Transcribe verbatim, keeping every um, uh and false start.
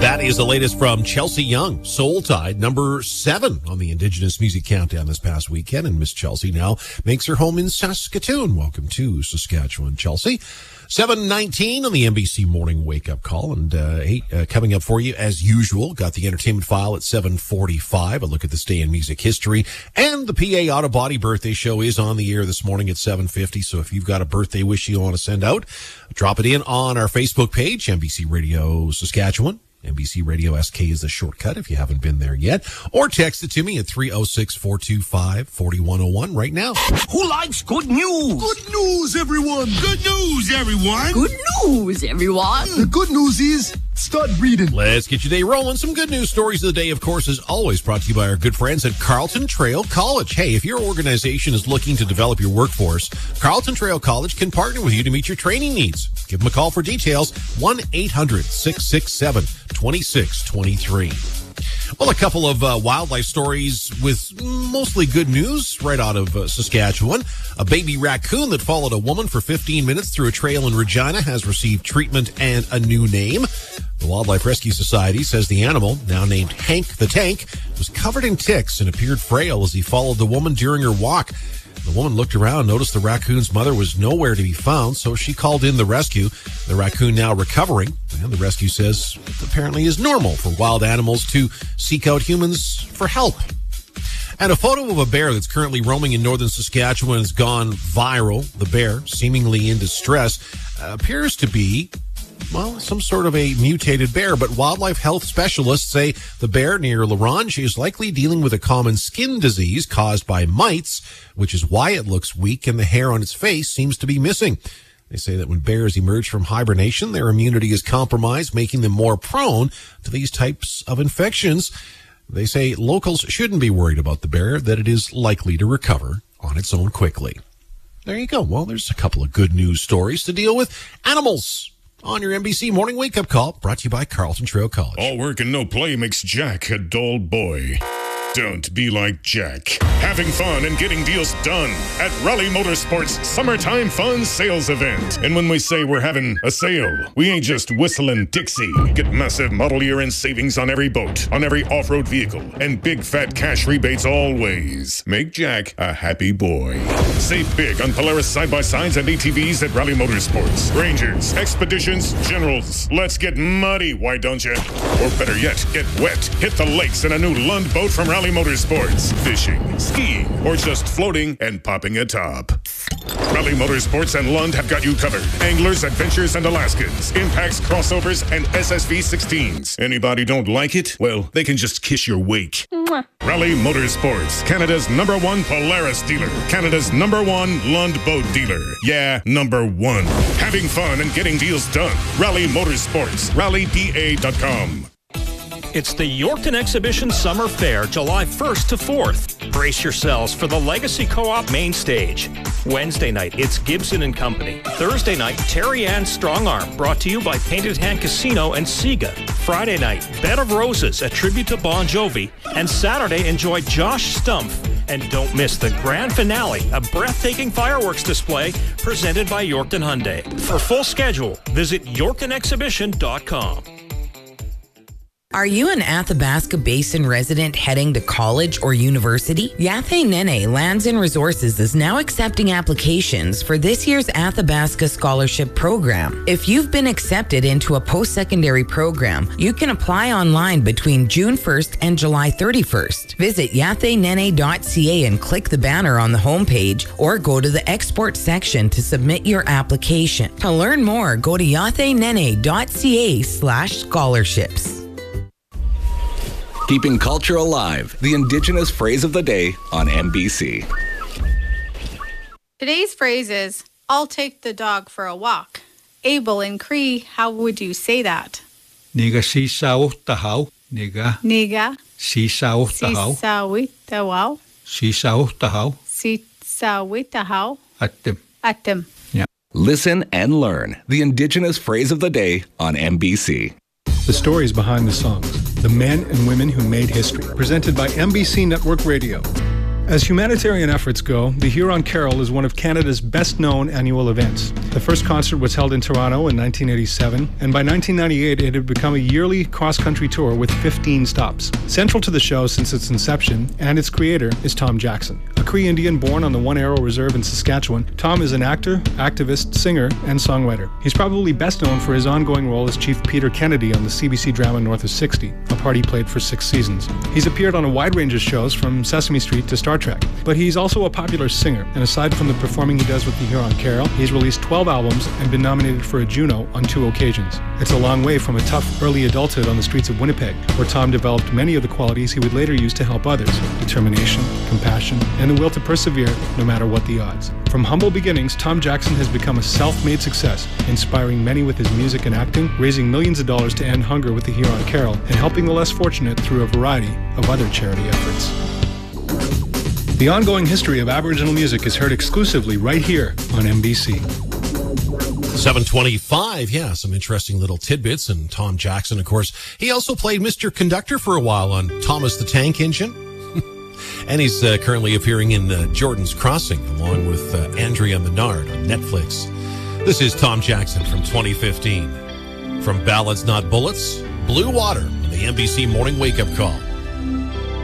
That is the latest from Chelsea Young, Soul Tide, number seven on the Indigenous Music Countdown this past weekend. And Miss Chelsea now makes her home in Saskatoon. Welcome to Saskatchewan, Chelsea. seven nineteen on the N B C Morning Wake Up Call. And uh, eight, uh, coming up for you, as usual, got the entertainment file at seven forty-five. A look at this day in music history. And the P A Auto Body birthday show is on the air this morning at seven fifty. So if you've got a birthday wish you want to send out, drop it in on our Facebook page, N B C Radio Saskatchewan. N B C Radio S K is the shortcut if you haven't been there yet. Or text it to me at three oh six, four two five, four one oh one right now. Who likes good news? Good news, everyone. Good news, everyone. Good news, everyone. The good news is, start reading. Let's get your day rolling. Some good news stories of the day, of course, is always brought to you by our good friends at Carleton Trail College. Hey, if your organization is looking to develop your workforce, Carleton Trail College can partner with you to meet your training needs. Give them a call for details, one eight hundred, six six seven, two six two three. Well, a couple of uh, wildlife stories with mostly good news right out of uh, Saskatchewan. A baby raccoon that followed a woman for fifteen minutes through a trail in Regina has received treatment and a new name. The Wildlife Rescue Society says the animal, now named Hank the Tank, was covered in ticks and appeared frail as he followed the woman during her walk. The woman looked around, noticed the raccoon's mother was nowhere to be found, so she called in the rescue. The raccoon now recovering, and the rescue says it apparently is normal for wild animals to seek out humans for help. And a photo of a bear that's currently roaming in northern Saskatchewan has gone viral. The bear, seemingly in distress, appears to be, well, some sort of a mutated bear, but wildlife health specialists say the bear near Larange is likely dealing with a common skin disease caused by mites, which is why it looks weak and the hair on its face seems to be missing. They say that when bears emerge from hibernation, their immunity is compromised, making them more prone to these types of infections. They say locals shouldn't be worried about the bear, that it is likely to recover on its own quickly. There you go. Well, there's a couple of good news stories to deal with. Animals on your N B C Morning Wake Up Call, brought to you by Carleton Trail College. All work and no play makes Jack a dull boy. Don't be like Jack. Having fun and getting deals done at Raleigh Motorsports Summertime Fun Sales Event. And when we say we're having a sale, we ain't just whistling Dixie. Get massive model year end savings on every boat, on every off-road vehicle, and big fat cash rebates always. Make Jack a happy boy. Save big on Polaris side-by-sides and A T Vs at Raleigh Motorsports. Rangers, Expeditions, Generals. Let's get muddy, why don't you? Or better yet, get wet. Hit the lakes in a new Lund boat from Raleigh Motorsports. Fishing, skiing, or just floating and popping a top. Raleigh Motorsports and Lund have got you covered. Anglers, Adventures, and Alaskans. Impacts, crossovers, and S S V sixteens. Anybody don't like it? Well, they can just kiss your wake. Mwah. Raleigh Motorsports, Canada's number one Polaris dealer. Canada's number one Lund boat dealer. Yeah, number one. Having fun and getting deals done. Raleigh Motorsports. Raleigh P A dot com. It's the Yorkton Exhibition Summer Fair, July first to fourth. Brace yourselves for the Legacy Co-op main stage. Wednesday night, it's Gibson and Company. Thursday night, Terry Ann's Strong Arm, brought to you by Painted Hand Casino and Sega. Friday night, Bed of Roses, a tribute to Bon Jovi. And Saturday, enjoy Josh Stumpf. And don't miss the grand finale, a breathtaking fireworks display presented by Yorkton Hyundai. For full schedule, visit yorkton exhibition dot com. Are you an Athabasca Basin resident heading to college or university? Yatheh Nene Lands and Resources is now accepting applications for this year's Athabasca Scholarship Program. If you've been accepted into a post-secondary program, you can apply online between June first and July thirty-first. Visit yatheh nene dot c a and click the banner on the homepage or go to the export section to submit your application. To learn more, go to yatheh nene dot c a slash scholarships. Keeping culture alive, the Indigenous phrase of the day on N B C. Today's phrase is, I'll take the dog for a walk. Abel in Cree, how would you say that? Niga si sao tahau. Niga. Niga. Si sao tahau. Si sawi tahau. Si sao tahau. Si sawi tahau. Atim. Atim. Yeah. Listen and learn the Indigenous phrase of the day on N B C. The stories behind the songs, the men and women who made history. Presented by N B C Network Radio. As humanitarian efforts go, the Huron Carol is one of Canada's best-known annual events. The first concert was held in Toronto in nineteen eighty-seven, and by nineteen ninety-eight it had become a yearly cross-country tour with fifteen stops. Central to the show since its inception, and its creator, is Tom Jackson. A Cree Indian born on the One Arrow Reserve in Saskatchewan, Tom is an actor, activist, singer, and songwriter. He's probably best known for his ongoing role as Chief Peter Kennedy on the C B C drama North of sixty, a part he played for six seasons. He's appeared on a wide range of shows from Sesame Street to Star Trek, but he's also a popular singer, and aside from the performing he does with the Huron Carol, he's released twelve albums and been nominated for a Juno on two occasions. It's a long way from a tough early adulthood on the streets of Winnipeg, where Tom developed many of the qualities he would later use to help others: determination, compassion, and the will to persevere no matter what the odds. From humble beginnings, Tom Jackson has become a self-made success, inspiring many with his music and acting, raising millions of dollars to end hunger with the Huron Carol, and helping the less fortunate through a variety of other charity efforts. The ongoing history of Aboriginal music is heard exclusively right here on M B C. seven twenty-five, yeah, some interesting little tidbits. And Tom Jackson, of course, he also played Mister Conductor for a while on Thomas the Tank Engine. And he's uh, currently appearing in uh, Jordan's Crossing, along with uh, Andrea Menard on Netflix. This is Tom Jackson from twenty fifteen. From Ballads Not Bullets, Blue Water on the N B C Morning Wake Up Call.